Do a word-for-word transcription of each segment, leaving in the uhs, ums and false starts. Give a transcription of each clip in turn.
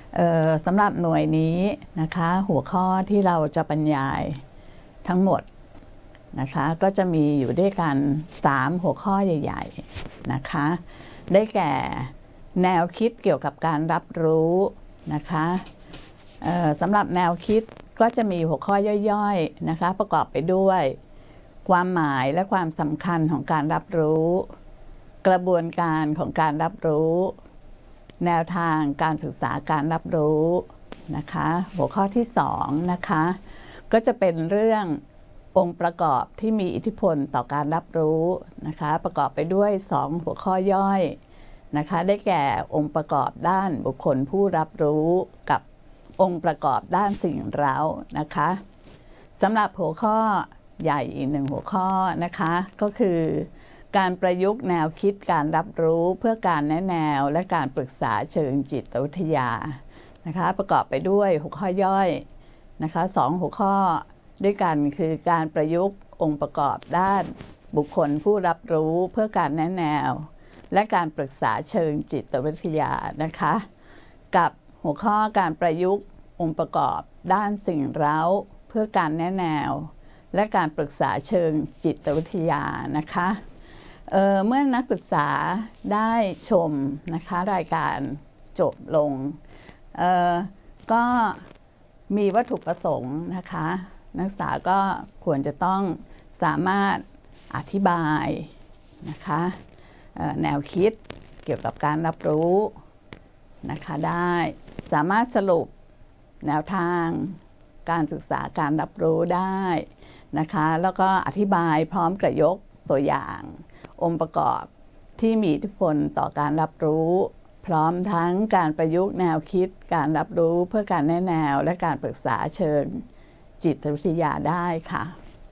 สำหรับหน่วยนี้นะคะหัวข้อที่เราจะบรรยายทั้งหมดนะคะก็จะมีอยู่ด้วยกันสามหัวข้อใหญ่ๆนะคะได้แก่แนวคิดเกี่ยวกับการรับรู้นะคะสำหรับแนวคิดก็จะมีหัวข้อย่อยๆนะคะประกอบไปด้วยความหมายและความสำคัญของการรับรู้กระบวนการของการรับรู้แนวทางการศึกษาการรับรู้นะคะหัวข้อที่สองนะคะก็จะเป็นเรื่ององค์ประกอบที่มีอิทธิพลต่อการรับรู้นะคะประกอบไปด้วยสองหัวข้อย่อยนะคะได้แก่องค์ประกอบด้านบุคคลผู้รับรู้กับองค์ประกอบด้านสิ่งเร้านะคะสำหรับหัวข้อใหญ่อีกหนึ่งหัวข้อนะคะก็คือการประยุกต์แนวคิดการรับรู้เพื่อการแนะแนวและการปรึกษาเชิงจิตวิทยานะคะประกอบไปด้วยหัวข้อย่อยนะคะสองหัวข้อด้วยกันคือการประยุกต์องค์ประกอบด้านบุคคลผู้รับรู้เพื่อการแนะแนวและการปรึกษาเชิงจิตวิทยานะคะกับหัวข้อการประยุกต์องค์ประกอบด้านสิ่งเร้าเพื่อการแนะแนวและการปรึกษาเชิงจิตวิทยานะคะเอ่อเมื่อนักศึกษาได้ชมนะคะรายการจบลงเอ่อก็มีวัตถุประสงค์นะคะนักศึกษาก็ควรจะต้องสามารถอธิบายนะคะแนวคิดเกี่ยวกับการรับรู้นะคะได้สามารถสรุปแนวทางการศึกษาการรับรู้ได้นะคะแล้วก็อธิบายพร้อมกับยกตัวอย่างองค์ประกอบที่มีอิทธิพลต่อการรับรู้พร้อมทั้งการประยุกต์แนวคิดการรับรู้เพื่อการแนะแนวและการปรึกษาเชิงจิตวิทยาได้ค่ะ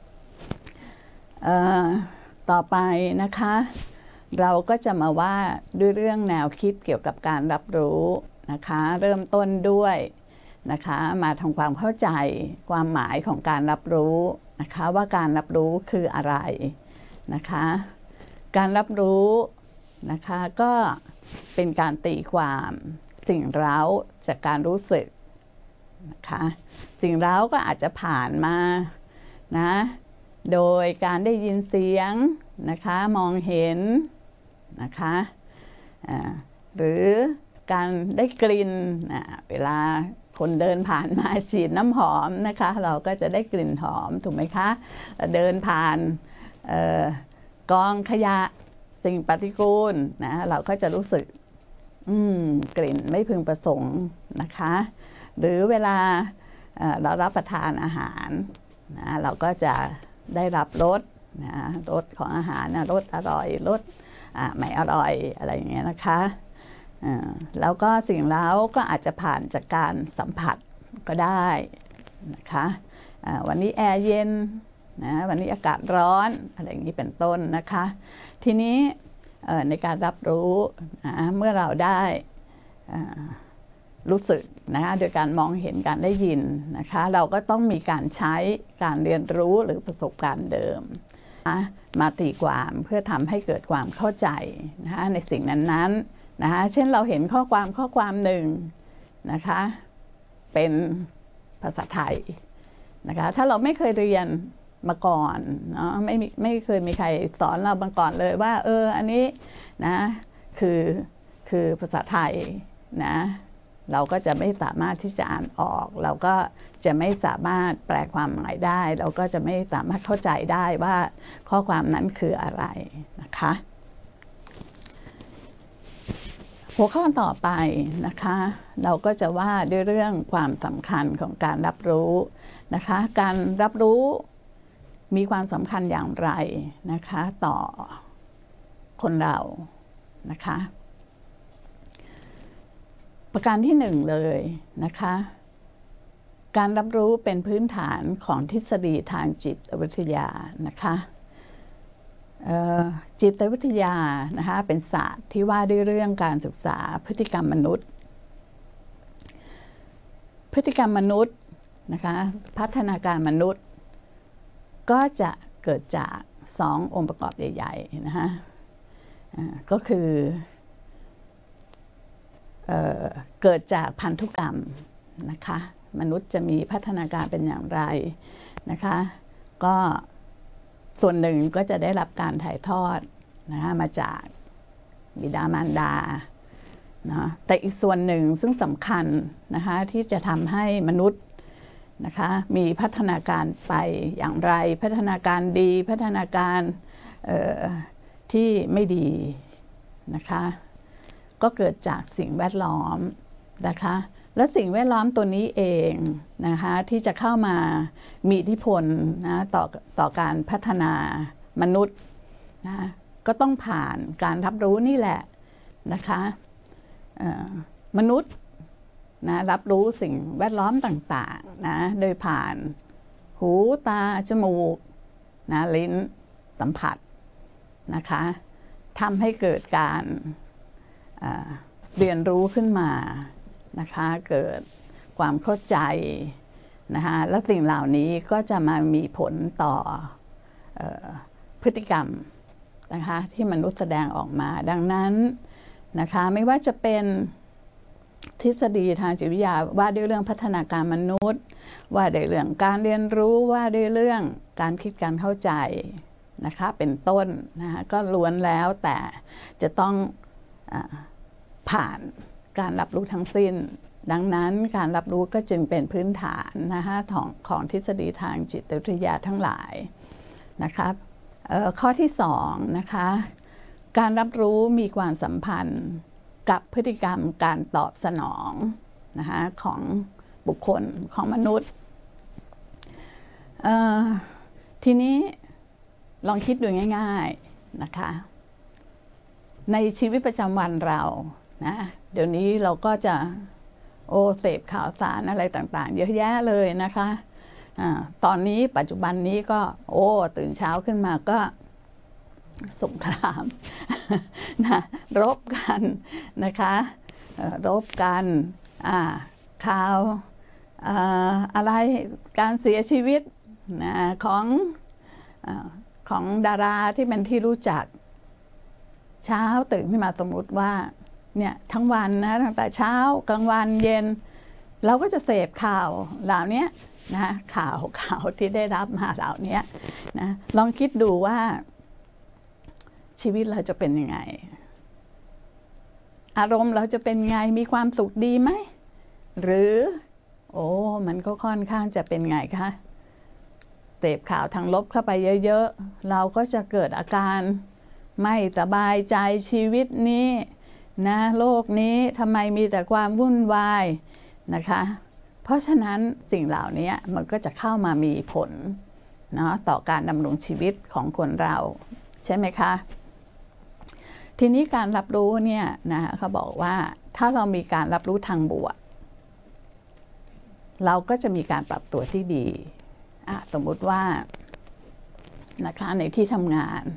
ต่อไปนะคะเราก็จะมาว่าด้วยเรื่องแนวคิดเกี่ยวกับการรับรู้นะคะเริ่มต้นด้วยนะคะมาทำความเข้าใจความหมายของการรับรู้นะคะว่าการรับรู้คืออะไรนะคะการรับรู้นะคะก็เป็นการตีความสิ่งเร้าจากการรู้สึกนะคะสิ่งเร้าก็อาจจะผ่านมานะโดยการได้ยินเสียงนะคะมองเห็นนะคะหรือการได้กลิ่นเวลาคนเดินผ่านมาฉีดน้ำหอมนะคะเราก็จะได้กลิ่นหอมถูกไหมคะเดินผ่านกองขยะสิ่งปฏิกูลนะเราก็จะรู้สึกกลิ่นไม่พึงประสงค์นะคะหรือเวลาเรารับประทานอาหารนะเราก็จะได้รับรสนะรสของอาหารนะรสอร่อยรสไม่อร่อยอะไรอย่างเงี้ยนะคะแล้วก็สิ่งเร้าก็อาจจะผ่านจากการสัมผัสก็ได้นะคะวันนี้แอร์เย็นนะวันนี้อากาศร้อนอะไรอย่างนี้เป็นต้นนะคะทีนี้ในการรับรู้นะเมื่อเราได้รู้สึกนะคะโดยการมองเห็นการได้ยินนะคะเราก็ต้องมีการใช้การเรียนรู้หรือประสบการณ์เดิมนะมาตีความเพื่อทำให้เกิดความเข้าใจนะคะในสิ่งนั้นๆนะคะเช่นเราเห็นข้อความข้อความหนึ่งนะคะเป็นภาษาไทยนะคะถ้าเราไม่เคยเรียนมาก่อนเนาะไม่ไม่เคยมีใครสอนเรามาก่อนเลยว่าเอออันนี้นะคือคือภาษาไทยนะเราก็จะไม่สามารถที่จะอ่านออกเราก็จะไม่สามารถแปลความหมายได้เราก็จะไม่สามารถเข้าใจได้ว่าข้อความนั้นคืออะไรนะคะหัวข้อต่อไปนะคะเราก็จะว่าด้วยเรื่องความสำคัญของการรับรู้นะคะการรับรู้มีความสำคัญอย่างไรนะคะต่อคนเรานะคะประการที่หนึ่งเลยนะคะการรับรู้เป็นพื้นฐานของทฤษฎีทางจิตวิทยานะคะจิตวิทยานะคะเป็นศาสตร์ที่ว่าด้วยเรื่องการศึกษาพฤติกรรมมนุษย์พฤติกรรมมนุษย์นะคะพัฒนาการมนุษย์ก็จะเกิดจากสององค์ประกอบใหญ่ๆนะคะก็คือเอ่อเกิดจากพันธุกรรมนะคะมนุษย์จะมีพัฒนาการเป็นอย่างไรนะคะก็ส่วนหนึ่งก็จะได้รับการถ่ายทอดนะคะมาจากบิดามารดานะแต่อีกส่วนหนึ่งซึ่งสำคัญนะคะที่จะทำให้มนุษย์นะคะมีพัฒนาการไปอย่างไรพัฒนาการดีพัฒนาการที่ไม่ดีนะคะก็เกิดจากสิ่งแวดล้อมนะคะและสิ่งแวดล้อมตัวนี้เองนะคะที่จะเข้ามามีอิทธิพลนะต่อต่อการพัฒนามนุษย์นะก็ต้องผ่านการรับรู้นี่แหละนะคะมนุษย์นะรับรู้สิ่งแวดล้อมต่างๆนะโดยผ่านหูตาจมูกนะลิ้นสัมผัสนะคะทำให้เกิดการเรียนรู้ขึ้นมานะคะเกิดความเข้าใจนะคะและสิ่งเหล่านี้ก็จะมามีผลต่อเอ่อพฤติกรรมนะคะที่มนุษย์แสดงออกมาดังนั้นนะคะไม่ว่าจะเป็นทฤษฎีทางจิตวิทยาว่าด้วยเรื่องพัฒนาการมนุษย์ว่าด้วยเรื่องการเรียนรู้ว่าด้วยเรื่องการคิดการเข้าใจนะคะเป็นต้นนะคะก็ล้วนแล้วแต่จะต้องผ่านการรับรู้ทั้งสิ้นดังนั้นการรับรู้ก็จึงเป็นพื้นฐานนะคะของของทฤษฎีทางจิตวิทยาทั้งหลายนะคะข้อที่สองนะคะการรับรู้มีความสัมพันธ์กับพฤติกรรมการตอบสนองนะคะของบุคคลของมนุษย์ทีนี้ลองคิดดูง่ายๆนะคะในชีวิตประจำวันเรานะเดี๋ยวนี้เราก็จะโอเสพข่าวสารอะไรต่างๆเยอะแยะเลยนะคะอะตอนนี้ปัจจุบันนี้ก็โอ้ตื่นเช้าขึ้นมาก็สงครามนะรบกันนะคะรบกันข่าวอะไรการเสียชีวิตนะของของดาราที่เป็นที่รู้จักเช้าตื่นขึ้นมาสมมติว่าเนี่ยทั้งวันนะตั้งแต่เช้ากลางวันเย็นเราก็จะเสพข่าวเหล่านี้นะข่าวข่าวที่ได้รับมาเหล่านี้นะลองคิดดูว่าชีวิตเราจะเป็นยังไงอารมณ์เราจะเป็นไงมีความสุขดีไหมหรือโอ้มันก็ค่อนข้างจะเป็นไงคะเสพข่าวทางลบเข้าไปเยอะๆเราก็จะเกิดอาการไม่สบายใจชีวิตนี้นะโลกนี้ทำไมมีแต่ความวุ่นวายนะคะเพราะฉะนั้นสิ่งเหล่านี้มันก็จะเข้ามามีผลเนาะต่อการดำรงชีวิตของคนเราใช่ไหมคะทีนี้การรับรู้เนี่ยนะเขาบอกว่าถ้าเรามีการรับรู้ทางบวกเราก็จะมีการปรับตัวที่ดีสมมุติว่านะคะในที่ทำงาน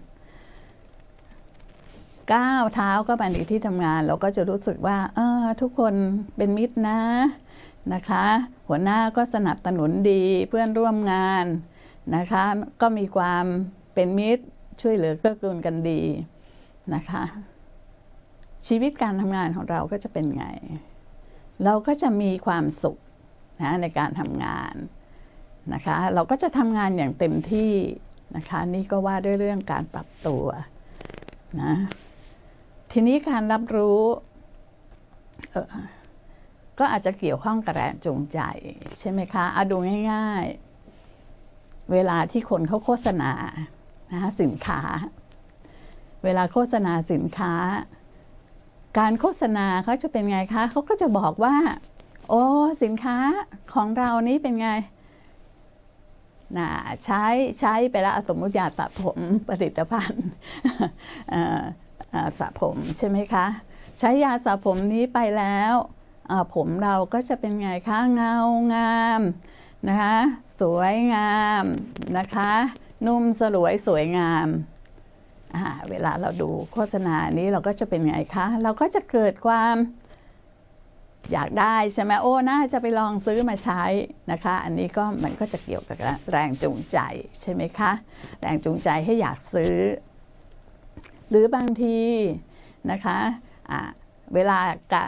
ก้าวเท้าก็ไปในที่ทำงานเราก็จะรู้สึกว่าเออทุกคนเป็นมิตรนะนะคะหัวหน้าก็สนับสนุนดีเพื่อนร่วมงานนะคะก็มีความเป็นมิตรช่วยเหลือเกื้อกูลกันดีนะคะชีวิตการทำงานของเราก็จะเป็นไงเราก็จะมีความสุขนะในการทำงานนะคะเราก็จะทำงานอย่างเต็มที่นะคะนี่ก็ว่าด้วยเรื่องการปรับตัวนะทีนี้การรับรู้ก็อาจจะเกี่ยวข้องกับแรงจูงใจใช่ไหมคะเอาดูง่ายๆเวลาที่คนเขาโฆษณานะสินค้าเวลาโฆษณาสินค้าการโฆษณาเขาจะเป็นไงคะเขาก็จะบอกว่าโอ้สินค้าของเรานี้เป็นไงนะใช้ใช้ไปแล้วสมมติยาสระผมผลิตภัณฑ์สระผมใช่ไหมคะใช้ยาสระผมนี้ไปแล้วผมเราก็จะเป็นไงคะเงางามนะคะสวยงามนะคะนุ่มสลวยสวยงามเวลาเราดูโฆษณานี้เราก็จะเป็นไงคะเราก็จะเกิดความอยากได้ใช่ไหมโอ้น่าจะไปลองซื้อมาใช้นะคะอันนี้ก็มันก็จะเกี่ยวกับแรงจูงใจใช่ไหมคะแรงจูงใจให้อยากซื้อหรือบางทีนะคะะเวลาการ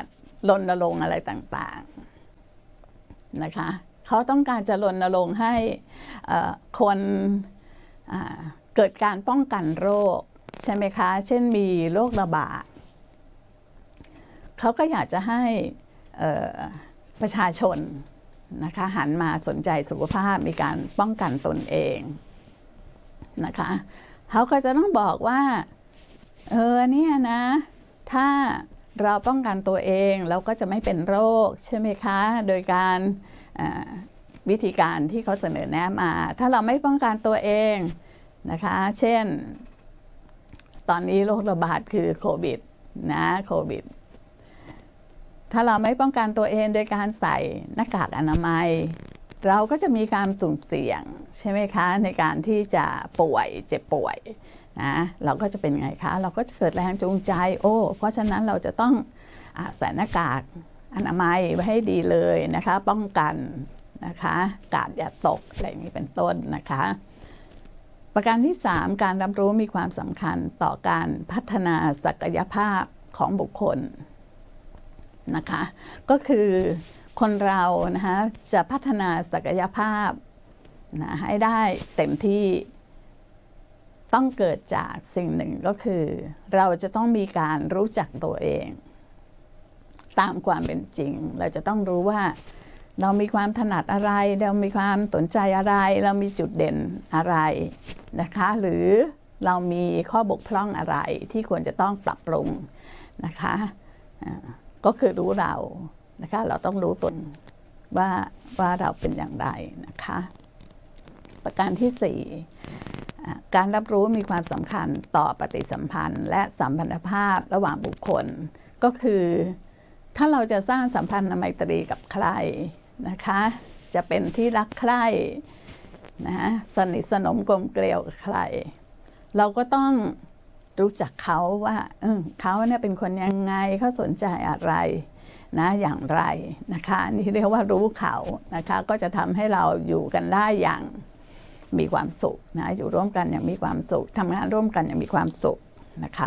รณรงค์อะไรต่างๆนะคะเขาต้องการจะรณรงค์ให้คนเกิดการป้องกันโรคใช่ไหมคะเช่นมีโรคระบาดเขาก็อยากจะให้ประชาชนนะคะหันมาสนใจสุขภาพมีการป้องกันตนเองนะคะเขาก็จะต้องบอกว่าเออเนี่ยนะถ้าเราป้องกันตัวเองเราก็จะไม่เป็นโรคใช่ไหมคะโดยการวิธีการที่เขาเสนอแนะมาถ้าเราไม่ป้องกันตัวเองนะคะเช่นตอนนี้โรคระบาดคือโควิดนะโควิดถ้าเราไม่ป้องกันตัวเองโดยการใส่หน้ากากอนามัยเราก็จะมีการสุ่มเสี่ยงใช่ไหมคะในการที่จะป่วยเจ็บป่วยนะเราก็จะเป็นไงคะเราก็จะเกิดแรงจูงใจโอ้เพราะฉะนั้นเราจะต้องใส่หน้ากากอนามัยไว้ให้ดีเลยนะคะป้องกันนะคะกาดอย่าตกอะไรอย่างนี้เป็นต้นนะคะประการที่สามการรับรู้มีความสำคัญต่อการพัฒนาศักยภาพของบุคคลนะคะก็คือคนเรานะคะจะพัฒนาศักยภาพนะให้ได้เต็มที่ต้องเกิดจากสิ่งหนึ่งก็คือเราจะต้องมีการรู้จักตัวเองตามความเป็นจริงเราจะต้องรู้ว่าเรามีความถนัดอะไรเรามีความสนใจอะไรเรามีจุดเด่นอะไรนะคะหรือเรามีข้อบกพร่องอะไรที่ควรจะต้องปรับปรุงนะคะก็คือรู้เรานะคะเราต้องรู้ตนว่าว่าเราเป็นอย่างไรนะคะประการที่สี่การรับรู้มีความสำคัญต่อปฏิสัมพันธ์และสัมพันธภาพระหว่างบุคคลก็คือถ้าเราจะสร้างสัมพันธไมตรีกับใครนะคะจะเป็นที่รักใคร่นะสนิทสนมกลมเกลียวกับใครเราก็ต้องรู้จักเขาว่าเออเขาเนี่ยเป็นคนยังไงเขาสนใจอะไรนะอย่างไรนะคะนี่เรียกว่ารู้เขานะคะก็จะทำให้เราอยู่กันได้อย่างมีความสุขนะอยู่ร่วมกันอย่างมีความสุขทำงานร่วมกันอย่างมีความสุขนะคะ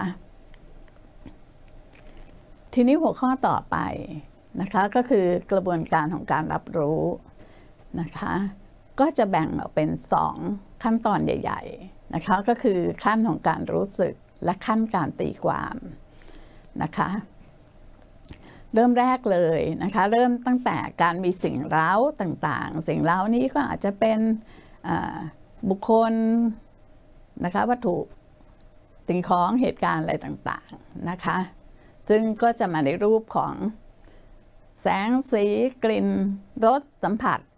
ทีนี้หัวข้อต่อไปนะคะก็คือกระบวนการของการรับรู้นะคะก็จะแบ่งออกเป็นสองขั้นตอนใหญ่ๆนะคะก็คือขั้นของการรู้สึกและขั้นการตีความนะคะเริ่มแรกเลยนะคะเริ่มตั้งแต่การมีสิ่งเร้าต่างๆสิ่งเร้านี้ก็อาจจะเป็นบุคคลนะคะวัตถุสิ่งของเหตุการณ์อะไรต่างๆนะคะซึ่งก็จะมาในรูปของแสงสีกลิ่นรสสัมผัส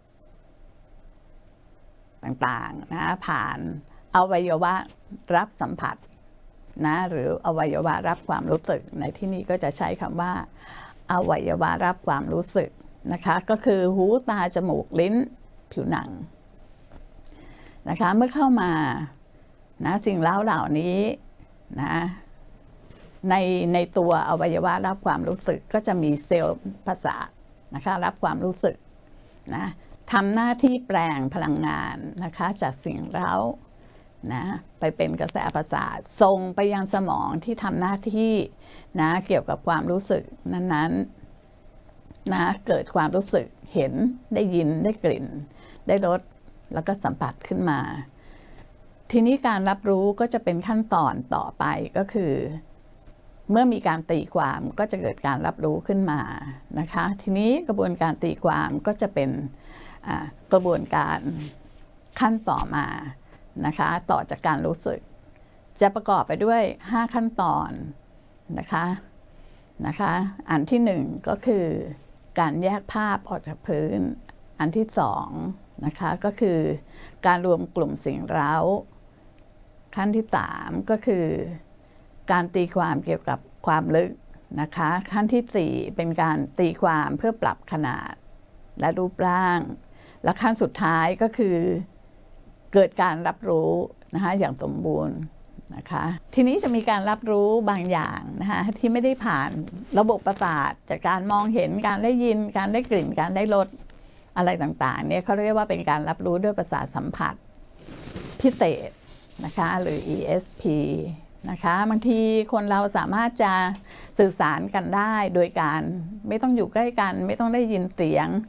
ต่างๆนะผ่านอวัยวะรับสัมผัสนะหรืออวัยวะรับความรู้สึกในที่นี้ก็จะใช้คำว่าอวัยวะรับความรู้สึกนะคะก็คือหูตาจมูกลิ้นผิวหนังนะคะเมื่อเข้ามานะสิ่งเร้าเหล่านี้นะในในตัวอวัยวะรับความรู้สึกก็จะมีเซลล์ประสาทนะคะรับความรู้สึกนะทำหน้าที่แปลงพลังงานนะคะจากสิ่งเร้านะไปเป็นกระแสประสาทส่งไปยังสมองที่ทำหน้าที่นะเกี่ยวกับความรู้สึกนั้นๆนะเกิดความรู้สึกเห็นได้ยินได้กลิ่นได้รสแล้วก็สัมผัสขึ้นมาทีนี้การรับรู้ก็จะเป็นขั้นตอนต่อไปก็คือเมื่อมีการตีความก็จะเกิดการรับรู้ขึ้นมานะคะทีนี้กระบวนการตีความก็จะเป็นกระบวนการขั้นต่อมานะคะต่อจากการรู้สึกจะประกอบไปด้วยห้าขั้นตอนนะคะนะคะอันที่หนึ่งก็คือการแยกภาพออกจากพื้นอันที่สองนะคะก็คือการรวมกลุ่มสิ่งเร้าขั้นที่สามก็คือการตีความเกี่ยวกับความลึกนะคะขั้นที่สี่เป็นการตีความเพื่อปรับขนาดและรูปร่างและขั้นสุดท้ายก็คือเกิดการรับรู้นะคะอย่างสมบูรณ์นะคะทีนี้จะมีการรับรู้บางอย่างนะคะที่ไม่ได้ผ่านระบบประสาทจากการมองเห็นการได้ยินการได้กลิ่นการได้รสอะไรต่างๆเนี่ยเขาเรียกว่าเป็นการรับรู้ด้วยประสาทสัมผัสพิเศษนะคะหรือ อี เอส พีนะคะบางทีคนเราสามารถจะสื่อสารกันได้โดยการไม่ต้องอยู่ใกล้กันไม่ต้องได้ยินเสียง